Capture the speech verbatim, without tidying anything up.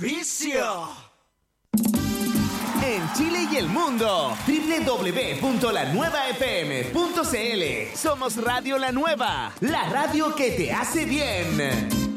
¡Vicio! En Chile y el mundo, doble u doble u doble u punto la nueva f m punto c l. Somos Radio La Nueva, la radio que te hace bien.